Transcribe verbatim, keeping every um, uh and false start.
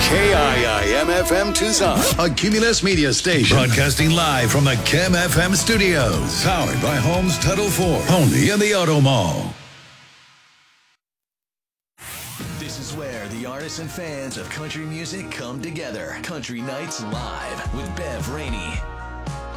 K I I M F M Tucson, a Cumulus Media station. Broadcasting live from the Chem F M studios. Powered by Holmes Title four. Only in the Auto Mall. This is where the artists and fans of country music come together. Country Nights Live with Bev Rainey.